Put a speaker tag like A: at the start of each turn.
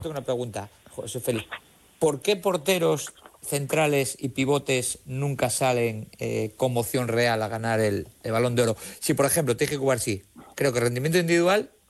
A: tengo una pregunta, José Félix. ¿Por qué porteros centrales y pivotes nunca salen con opción real a ganar el Balón de Oro? Si, por ejemplo, tienes que jugar, sí, creo que rendimiento individual